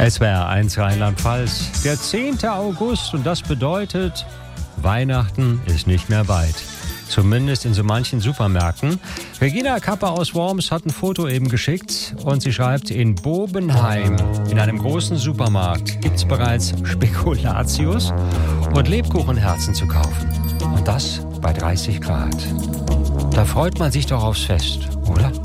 SWR 1 Rheinland-Pfalz, der 10. August und das bedeutet, Weihnachten ist nicht mehr weit. Zumindest in so manchen Supermärkten. Regina Kapper aus Worms hat ein Foto eben geschickt und sie schreibt, in Bobenheim, in einem großen Supermarkt, gibt es bereits Spekulatius und Lebkuchenherzen zu kaufen. Und das bei 30 Grad. Da freut man sich doch aufs Fest, oder?